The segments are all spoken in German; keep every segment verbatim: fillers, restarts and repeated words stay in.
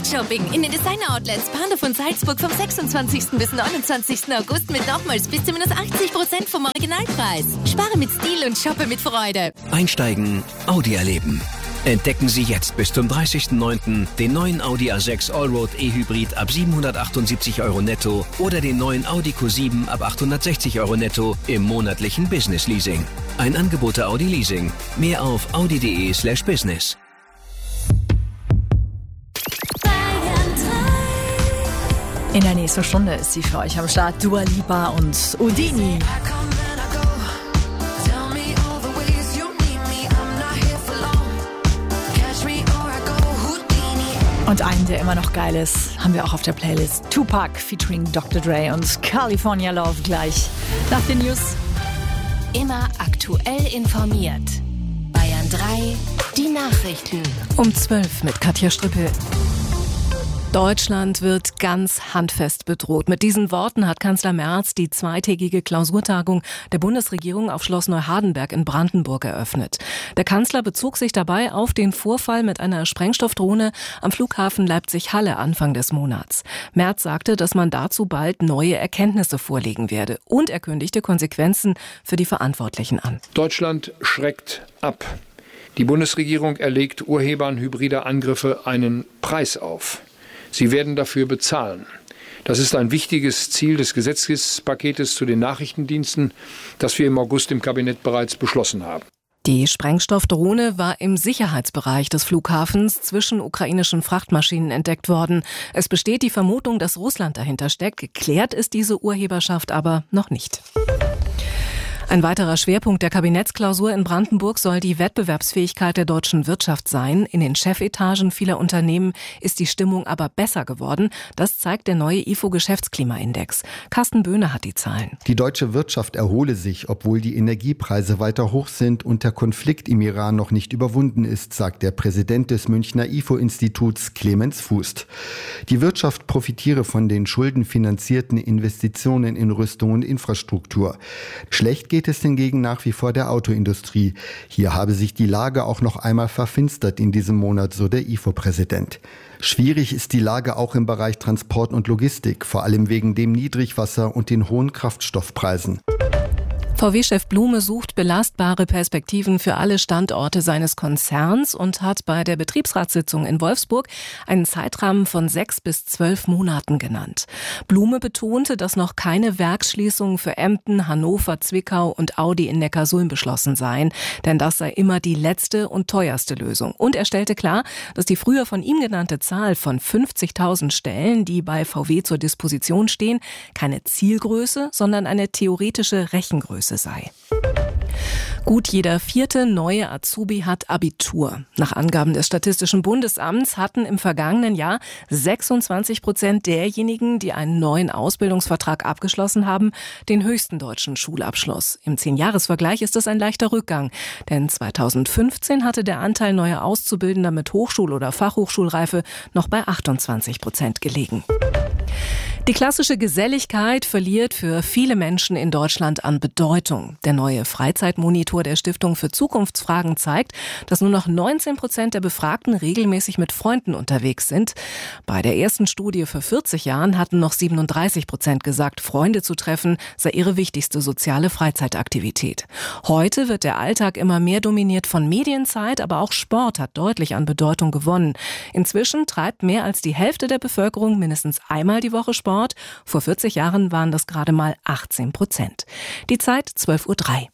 Shopping in den Designer-Outlets Bahnhof und Salzburg vom sechsundzwanzigsten bis neunundzwanzigsten August mit nochmals bis zu minus achtzig Prozent vom Originalpreis. Spare mit Stil und shoppe mit Freude. Einsteigen, Audi erleben. Entdecken Sie jetzt bis zum dreißigsten neunten den neuen Audi A sechs Allroad E-Hybrid ab siebenhundertachtundsiebzig Euro netto oder den neuen Audi Q sieben ab achthundertsechzig Euro netto im monatlichen Business Leasing. Ein Angebot der Audi Leasing. Mehr auf audi.de slash business. In der nächsten Stunde ist sie für euch am Start. Dua Lipa und Udini. Und einen, der immer noch geil ist, haben wir auch auf der Playlist. Tupac featuring Doktor Dre und California Love gleich nach den News. Immer aktuell informiert. Bayern drei, die Nachrichten. Um zwölf mit Katja Strippel. Deutschland wird ganz handfest bedroht. Mit diesen Worten hat Kanzler Merz die zweitägige Klausurtagung der Bundesregierung auf Schloss Neuhardenberg in Brandenburg eröffnet. Der Kanzler bezog sich dabei auf den Vorfall mit einer Sprengstoffdrohne am Flughafen Leipzig-Halle Anfang des Monats. Merz sagte, dass man dazu bald neue Erkenntnisse vorlegen werde, und er kündigte Konsequenzen für die Verantwortlichen an. Deutschland schreckt ab. Die Bundesregierung erlegt Urhebern hybrider Angriffe einen Preis auf. Sie werden dafür bezahlen. Das ist ein wichtiges Ziel des Gesetzespaketes zu den Nachrichtendiensten, das wir im August im Kabinett bereits beschlossen haben. Die Sprengstoffdrohne war im Sicherheitsbereich des Flughafens zwischen ukrainischen Frachtmaschinen entdeckt worden. Es besteht die Vermutung, dass Russland dahinter steckt. Geklärt ist diese Urheberschaft aber noch nicht. Ein weiterer Schwerpunkt der Kabinettsklausur in Brandenburg soll die Wettbewerbsfähigkeit der deutschen Wirtschaft sein. In den Chefetagen vieler Unternehmen ist die Stimmung aber besser geworden. Das zeigt der neue I F O-Geschäftsklimaindex. Carsten Böhne hat die Zahlen. Die deutsche Wirtschaft erhole sich, obwohl die Energiepreise weiter hoch sind und der Konflikt im Iran noch nicht überwunden ist, sagt der Präsident des Münchner I F O-Instituts Clemens Fußt. Die Wirtschaft profitiere von den schuldenfinanzierten Investitionen in Rüstung und Infrastruktur. Schlecht geht geht es hingegen nach wie vor der Autoindustrie. Hier habe sich die Lage auch noch einmal verfinstert in diesem Monat, so der I F O-Präsident. Schwierig ist die Lage auch im Bereich Transport und Logistik, vor allem wegen dem Niedrigwasser und den hohen Kraftstoffpreisen. V W-Chef Blume sucht belastbare Perspektiven für alle Standorte seines Konzerns und hat bei der Betriebsratssitzung in Wolfsburg einen Zeitrahmen von sechs bis zwölf Monaten genannt. Blume betonte, dass noch keine Werksschließungen für Emden, Hannover, Zwickau und Audi in Neckarsulm beschlossen seien, denn das sei immer die letzte und teuerste Lösung. Und er stellte klar, dass die früher von ihm genannte Zahl von fünfzigtausend Stellen, die bei V W zur Disposition stehen, keine Zielgröße, sondern eine theoretische Rechengröße sei. Gut jeder vierte neue Azubi hat Abitur. Nach Angaben des Statistischen Bundesamts hatten im vergangenen Jahr sechsundzwanzig Prozent derjenigen, die einen neuen Ausbildungsvertrag abgeschlossen haben, den höchsten deutschen Schulabschluss. Im Zehn-Jahres-Vergleich ist das ein leichter Rückgang, denn zweitausendfünfzehn hatte der Anteil neuer Auszubildender mit Hochschul- oder Fachhochschulreife noch bei achtundzwanzig Prozent gelegen. Die klassische Geselligkeit verliert für viele Menschen in Deutschland an Bedeutung. Der neue Freizeitmonitor der Stiftung für Zukunftsfragen zeigt, dass nur noch neunzehn Prozent der Befragten regelmäßig mit Freunden unterwegs sind. Bei der ersten Studie vor vierzig Jahren hatten noch siebenunddreißig Prozent gesagt, Freunde zu treffen sei ihre wichtigste soziale Freizeitaktivität. Heute wird der Alltag immer mehr dominiert von Medienzeit, aber auch Sport hat deutlich an Bedeutung gewonnen. Inzwischen treibt mehr als die Hälfte der Bevölkerung mindestens einmal die Woche Sport. Vor vierzig Jahren waren das gerade mal achtzehn Prozent. Die Zeit zwölf Uhr drei.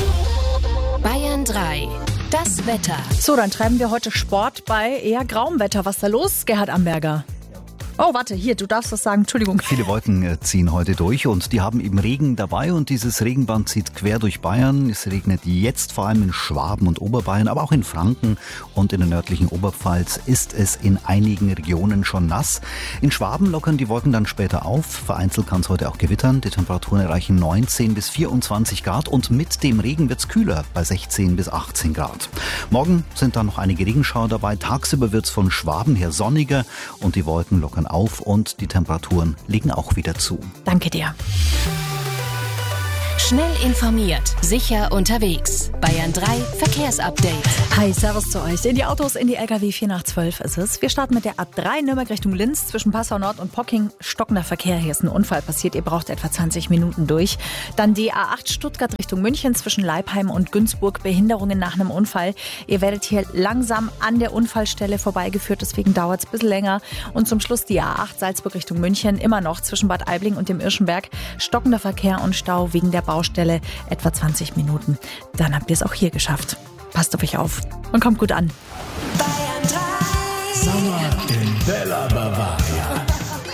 Bayern drei. Das Wetter. So, dann treiben wir heute Sport bei eher grauem Wetter. Was ist da los, Gerhard Amberger? Oh, warte, hier, du darfst was sagen, Entschuldigung. Viele Wolken ziehen heute durch und die haben eben Regen dabei und dieses Regenband zieht quer durch Bayern. Es regnet jetzt vor allem in Schwaben und Oberbayern, aber auch in Franken und in der nördlichen Oberpfalz ist es in einigen Regionen schon nass. In Schwaben lockern die Wolken dann später auf. Vereinzelt kann es heute auch gewittern. Die Temperaturen erreichen neunzehn bis vierundzwanzig Grad und mit dem Regen wird es kühler bei sechzehn bis achtzehn Grad. Morgen sind dann noch einige Regenschauer dabei. Tagsüber wird es von Schwaben her sonniger und die Wolken lockern auf und die Temperaturen legen auch wieder zu. Danke dir. Schnell informiert, sicher unterwegs. Bayern drei Verkehrsupdate. Hi, servus zu euch. In die Autos, in die L K W, vier nach zwölf ist es. Wir starten mit der A drei Nürnberg Richtung Linz. Zwischen Passau Nord und Pocking stockender Verkehr. Hier ist ein Unfall passiert. Ihr braucht etwa zwanzig Minuten durch. Dann die A acht Stuttgart Richtung München. Zwischen Leipheim und Günzburg Behinderungen nach einem Unfall. Ihr werdet hier langsam an der Unfallstelle vorbeigeführt. Deswegen dauert es ein bisschen länger. Und zum Schluss die A acht Salzburg Richtung München. Immer noch zwischen Bad Aibling und dem Irschenberg. Stockender Verkehr und Stau wegen der Baustelle. Etwa zwanzig Minuten. Dann habt ihr es auch hier geschafft. Passt auf euch auf und kommt gut an. Bayern drei. Sommer in Bella Bavaria.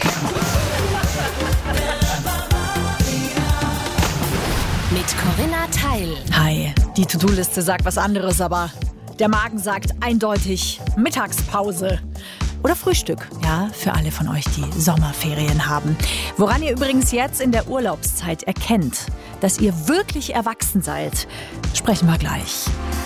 Mit Corinna Teil. Hi, die To-Do-Liste sagt was anderes, aber der Magen sagt eindeutig Mittagspause. Oder Frühstück, ja, für alle von euch, die Sommerferien haben. Woran ihr übrigens jetzt in der Urlaubszeit erkennt, dass ihr wirklich erwachsen seid, sprechen wir gleich.